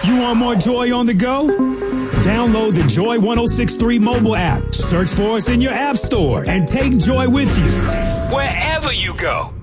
You want more Joy on the go? Download the Joy 106.3 mobile app. Search for us in your app store and take Joy with you wherever you go.